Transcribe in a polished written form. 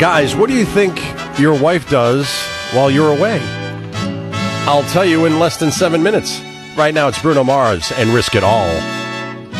Guys, what do you think your wife does while you're away? I'll tell you in less than 7 minutes. Right now, it's Bruno Mars and Risk It All.